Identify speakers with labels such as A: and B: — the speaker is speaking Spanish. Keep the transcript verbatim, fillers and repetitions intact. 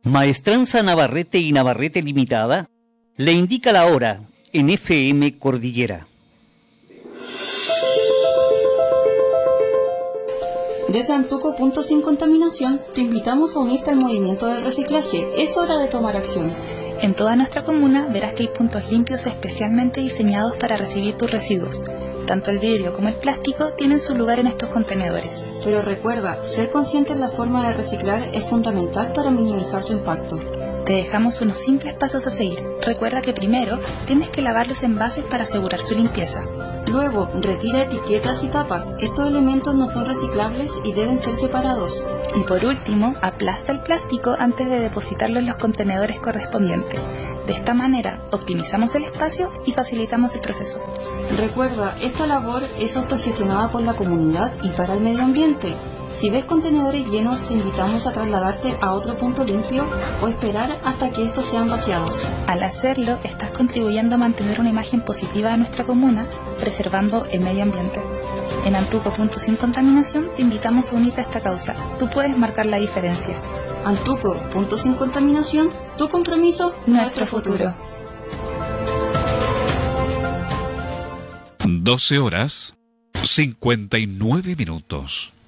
A: Maestranza Navarrete y Navarrete Limitada le indica la hora en F M Cordillera.
B: Desde Antuco Punto Sin Contaminación te invitamos a unirte al movimiento del reciclaje. Es hora de tomar acción.
C: En toda nuestra comuna verás que hay puntos limpios especialmente diseñados para recibir tus residuos. Tanto el vidrio como el plástico tienen su lugar en estos contenedores.
B: Pero recuerda, ser consciente en la forma de reciclar es fundamental para minimizar su impacto.
C: Te dejamos unos simples pasos a seguir. Recuerda que primero tienes que lavar los envases para asegurar su limpieza.
B: Luego, retira etiquetas y tapas. Estos elementos no son reciclables y deben ser separados.
C: Y por último, aplasta el plástico antes de depositarlo en los contenedores correspondientes. De esta manera, optimizamos el espacio y facilitamos el proceso.
B: Recuerda, esta labor es autogestionada por la comunidad y para el medio ambiente. Si ves contenedores llenos, te invitamos a trasladarte a otro punto limpio o esperar hasta que estos sean vaciados.
C: Al hacerlo, estás contribuyendo a mantener una imagen positiva de nuestra comuna, preservando el medio ambiente. En Antuco Punto Sin Contaminación te invitamos a unirte a esta causa. Tú puedes marcar la diferencia.
B: Antuco Punto Sin Contaminación, tu compromiso, nuestro futuro.
D: doce horas, cincuenta y nueve minutos.